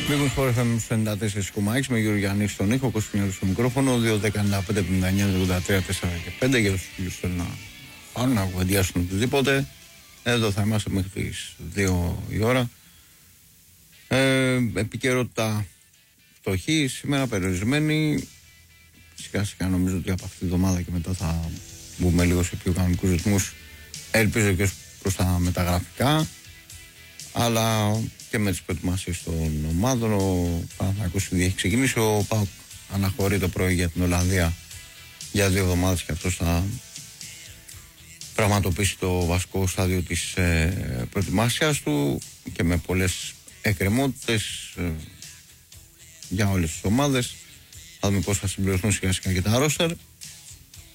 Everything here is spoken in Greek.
Λίγους χώρες θα μιλήσουμε 94,6 με Γιώργο Γιάννη στον ήχο, Κωνσταντινίδη στο μικρόφωνο, 2-10-95-59-83-4 και 5 για όσους φίλους θέλουν να πάρουν, να κουβεντιάσουν οτιδήποτε. Εδώ θα είμαστε μέχρι τις 2 η ώρα. Επικαιρότητα φτωχή, σήμερα περιορισμένη. Σιγά σιγά νομίζω ότι από αυτή τη εβδομάδα και μετά θα μπούμε λίγο σε πιο κανονικούς ρυθμούς. Ελπίζω και προς τα μεταγραφικά, αλλά και με τις προετοιμασίες των ομάδων. Ο Παναθηναϊκός ήδη έχει ξεκινήσει. Ο ΠΑΟΚ αναχωρεί το πρωί για την Ολλανδία για 2 εβδομάδες και αυτός θα πραγματοποιήσει το βασικό στάδιο της προετοιμασίας του και με πολλές εκκρεμότητες για όλες τις ομάδες. Θα δούμε πώς θα συμπληρωθούν σιγά σιγά και τα ρόστερ.